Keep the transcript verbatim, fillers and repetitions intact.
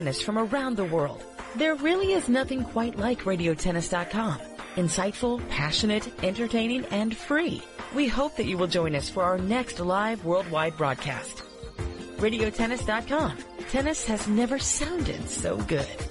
tennis from around the world. There really is nothing quite like radio tennis dot com. Insightful, passionate, entertaining, and free. We hope that you will join us for our next live worldwide broadcast. radio tennis dot com. Tennis has never sounded so good.